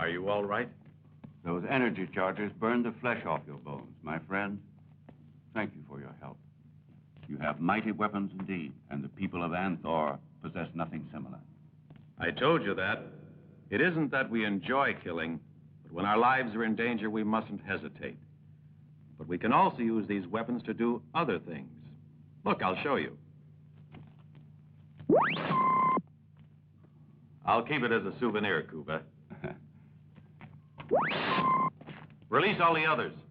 you all right? Those energy charges burned the flesh off your bones, my friend. Thank you for your help. You have mighty weapons indeed, and the people of Anthor possess nothing similar. I told you that. It isn't that we enjoy killing, but when our lives are in danger, we mustn't hesitate. But we can also use these weapons to do other things. Look, I'll show you. I'll keep it as a souvenir, Kuba. Release all the others.